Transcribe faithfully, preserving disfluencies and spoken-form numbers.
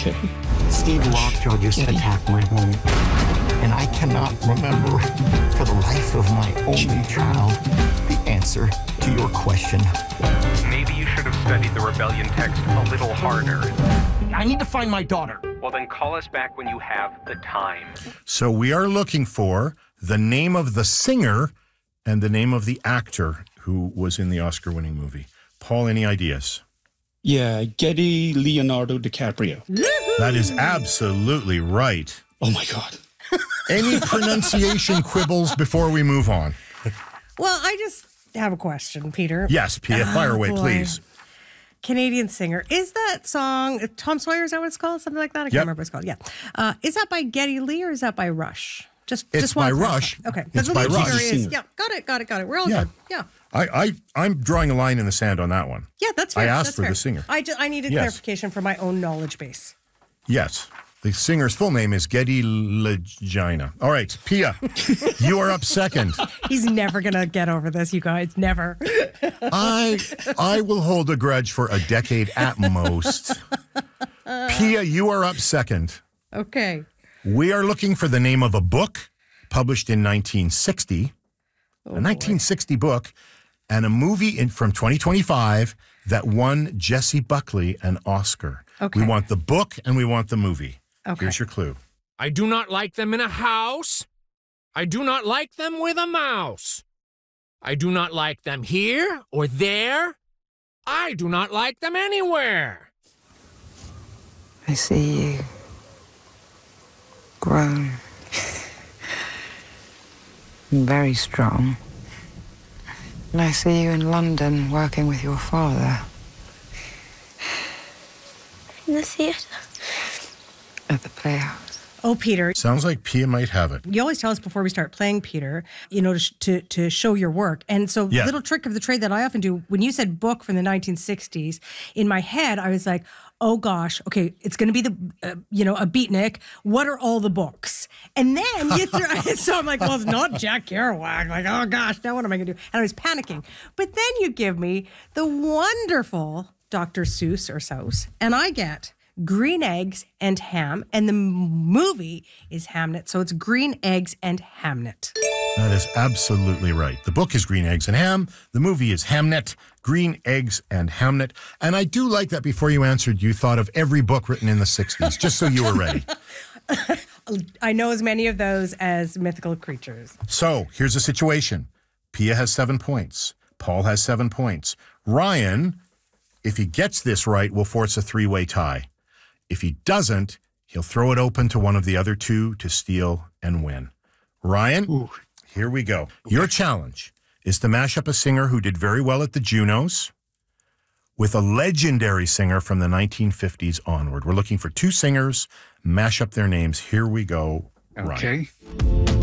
Okay. Steve Lockjaw just Getty. attacked my home, and I cannot remember for the life of my only child the answer to your question. Maybe you should have studied the rebellion text a little harder. I need to find my daughter. Well, then call us back when you have the time. So we are looking for the name of the singer and the name of the actor who was in the Oscar-winning movie. Paul, any ideas? Yeah, Getty Leonardo DiCaprio. That is absolutely right. Oh, my God. Any pronunciation quibbles before we move on? Well, I just have a question, Peter. Yes, Pia, fire away, boy. please. Canadian singer. Is that song, Tom Sawyer, is that what it's called? Something like that? I can't Yep. remember what it's called. Yeah. Uh, is that by Geddy Lee or is that by Rush? Just, It's just by one Rush. Okay. It's That's what by the Rush. singer is. Singer. Yeah, got it, got it, got it. We're all Yeah. good. Yeah. I, I, I'm drawing a line in the sand on that one. Yeah, that's fair. I asked that's for fair. the singer. I, just, I needed Yes. clarification for my own knowledge base. Yes. The singer's full name is Geddy Legina. All right, Pia, you are up second. He's never going to get over this, you guys. Never. I I will hold a grudge for a decade at most. Pia, you are up second. Okay. We are looking for the name of a book published in nineteen sixty, Oh, a nineteen sixty book, and a movie in, from twenty twenty-five that won Jessie Buckley an Oscar. Okay. We want the book and we want the movie. Okay. Here's your clue. I do not like them in a house. I do not like them with a mouse. I do not like them here or there. I do not like them anywhere. I see you grown, very strong. And I see you in London working with your father In the theatre. at the Playhouse. Oh, Peter. Sounds like Pia might have it. You always tell us before we start playing, Peter, you know, to, sh- to, to show your work. And so, Yeah. little trick of the trade that I often do, when you said book from the nineteen sixties, in my head, I was like, oh gosh, okay, it's going to be the, uh, you know, a beatnik. What are all the books? And then you throw, so I'm like, well, it's not Jack Kerouac. Like, oh gosh, now what am I going to do? And I was panicking. But then you give me the wonderful Doctor Seuss or Seuss, and I get Green Eggs and Ham, and the m- movie is Hamnet. So it's Green Eggs and Hamnet. That is absolutely right. The book is Green Eggs and Ham. The movie is Hamnet, Green Eggs and Hamnet. And I do like that before you answered, you thought of every book written in the sixties, just so you were ready. I know as many of those as mythical creatures. So here's the situation. Pia has seven points. Paul has seven points. Ryan, if he gets this right, will force a three-way tie. If he doesn't, he'll throw it open to one of the other two to steal and win. Ryan, Ooh. here we go. Your challenge is to mash up a singer who did very well at the Junos with a legendary singer from the nineteen fifties onward. We're looking for two singers, mash up their names. Here we go, Ryan. Okay.